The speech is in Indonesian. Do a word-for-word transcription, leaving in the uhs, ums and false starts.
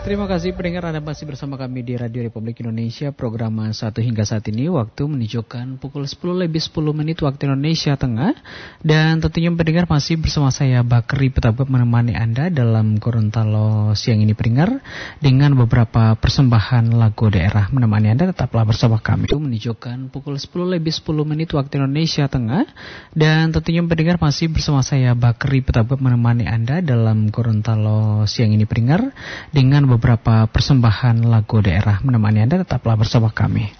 Terima kasih pendengar, Anda masih bersama kami di Radio Republik Indonesia. Program satu hingga saat ini waktu menunjukkan pukul sepuluh lebih sepuluh menit waktu Indonesia Tengah. Dan tentunya pendengar masih bersama saya Bakri Petagap menemani Anda dalam Gorontalo siang ini pendengar, dengan beberapa persembahan lagu daerah menemani Anda. Tetaplah bersama kami. Itu menunjukkan pukul sepuluh lebih sepuluh menit waktu Indonesia Tengah. Dan tentunya pendengar masih bersama saya Bakri Petagap menemani Anda dalam Gorontalo siang ini pendengar, dengan beberapa persembahan lagu daerah menemani Anda. Tetaplah bersama kami.